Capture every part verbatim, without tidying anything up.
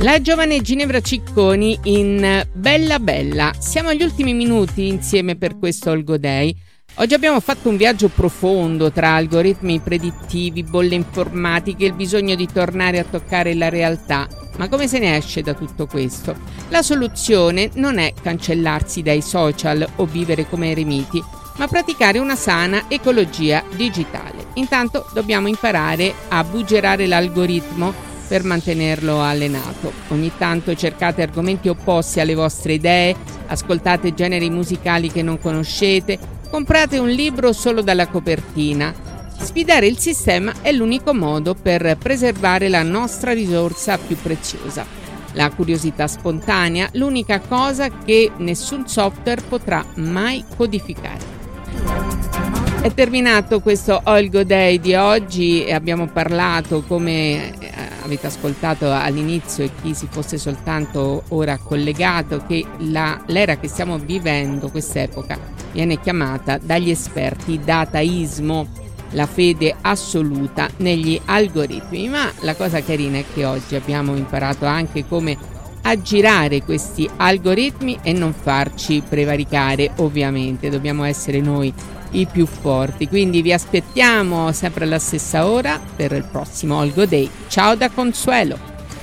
La giovane Ginevra Cicconi in Bella Bella. Siamo agli ultimi minuti insieme per questo Olgo Day. Oggi abbiamo fatto un viaggio profondo tra algoritmi predittivi, bolle informatiche e il bisogno di tornare a toccare la realtà. Ma come se ne esce da tutto questo? La soluzione non è cancellarsi dai social o vivere come eremiti, ma praticare una sana ecologia digitale. Intanto dobbiamo imparare a buggerare l'algoritmo per mantenerlo allenato. Ogni tanto cercate argomenti opposti alle vostre idee, ascoltate generi musicali che non conoscete, comprate un libro solo dalla copertina. Sfidare il sistema è l'unico modo per preservare la nostra risorsa più preziosa. La curiosità spontanea, l'unica cosa che nessun software potrà mai codificare. È terminato questo Olgo Day di oggi e abbiamo parlato, come avete ascoltato all'inizio e chi si fosse soltanto ora collegato, che la, l'era che stiamo vivendo, quest'epoca, viene chiamata dagli esperti dataismo, la fede assoluta negli algoritmi. Ma la cosa carina è che oggi abbiamo imparato anche come aggirare questi algoritmi e non farci prevaricare. Ovviamente dobbiamo essere noi i più forti, quindi vi aspettiamo sempre alla stessa ora per il prossimo Olgo Day. Ciao da Consuelo.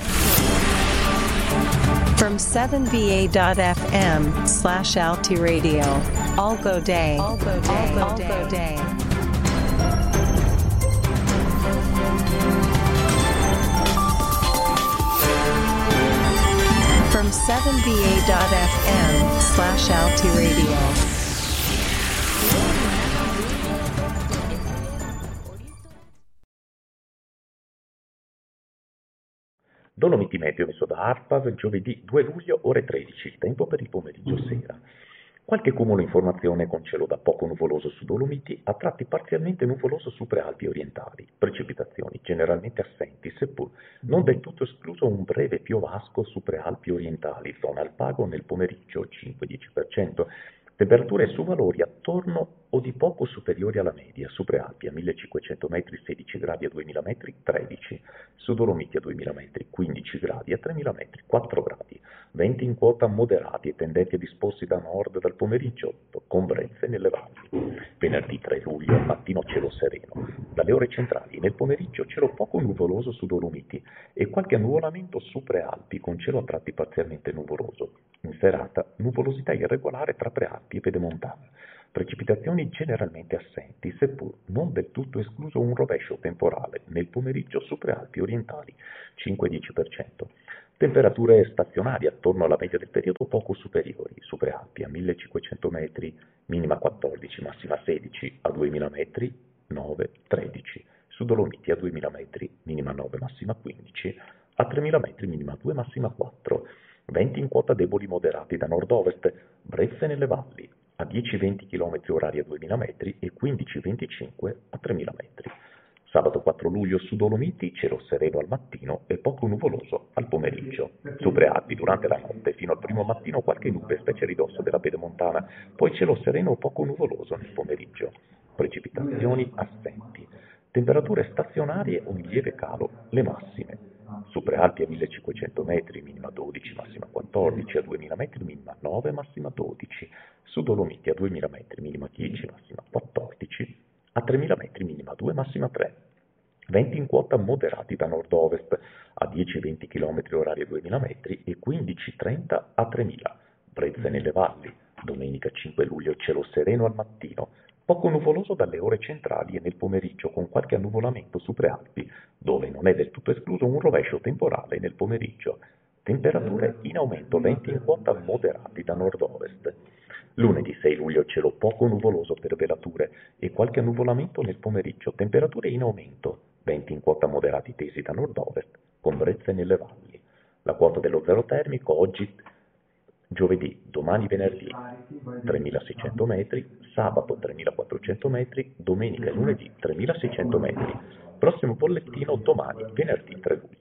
From seven V A dot F M slash Alti Radio. Olgo Day. Olgo Day. Olgo Day. From seven V A dot F M slash Alti Radio. Dolomiti Meteo emesso da ARPAV giovedì due luglio ore tredici, il tempo per il pomeriggio sera. Qualche cumulo informazione con cielo da poco nuvoloso su Dolomiti, a tratti parzialmente nuvoloso su prealpi orientali, precipitazioni generalmente assenti, seppur non del tutto escluso un breve piovasco su prealpi orientali, zona Alpago nel pomeriggio cinque dieci per cento. Temperature su valori attorno o di poco superiori alla media, su prealpi a millecinquecento metri sedici gradi, a duemila metri tredici, su Dolomiti a duemila metri quindici gradi, a tremila metri quattro gradi, venti in quota moderati e tendenti a disposti da nord dal pomeriggio, con brezze nelle valli. Venerdì tre luglio, mattino cielo sereno, dalle ore centrali nel pomeriggio cielo poco nuvoloso su Dolomiti e qualche annuvolamento su prealpi con cielo a tratti parzialmente nuvoloso. In serata, nuvolosità irregolare tra prealpi e pedemontana. Precipitazioni generalmente assenti, seppur non del tutto escluso un rovescio temporale nel pomeriggio su prealpi orientali, cinque dieci per cento. Temperature stazionarie attorno alla media del periodo poco superiori, su prealpi a millecinquecento metri, minima quattordici, massima sedici, a duemila metri, nove, tredici, su Dolomiti a duemila metri, minima nove, massima quindici, a tremila metri, minima due, massima quattro. Venti in quota deboli moderati da nord-ovest, brezze nelle valli, a dieci venti chilometri orari a duemila metri e quindici venticinque a tremila metri. Sabato quattro luglio su Dolomiti, cielo sereno al mattino e poco nuvoloso al pomeriggio. Su prealpi durante la notte fino al primo mattino qualche nube, specie a ridosso della pedemontana, poi cielo sereno o poco nuvoloso nel pomeriggio. Precipitazioni assenti. Temperature stazionarie o in lieve calo, le massime. Su prealpi a millecinquecento metri, minima dodici, massima quattordici, a duemila metri, minima nove, massima dodici. Su Dolomiti a duemila metri, minima dieci, massima quattordici, a tremila metri, minima due, massima tre. Venti in quota moderati da nord-ovest, a dieci venti chilometri orari a duemila metri e quindici trenta a tremila. Brezze nelle valli. Domenica cinque luglio cielo sereno al mattino, poco nuvoloso dalle ore centrali e nel pomeriggio con qualche annuvolamento su prealpi, dove non è del tutto escluso un rovescio temporale nel pomeriggio. Temperature in aumento, venti in quota moderati da nord-ovest. Lunedì sei luglio cielo poco nuvoloso per velature e qualche annuvolamento nel pomeriggio. Temperature in aumento, venti in quota moderati tesi da nord-ovest, con brezze nelle valli. La quota dello zero termico oggi giovedì, domani venerdì tremilaseicento metri, sabato tremilaquattrocento metri, domenica e lunedì tremilaseicento metri. Prossimo bollettino domani, venerdì tre luglio.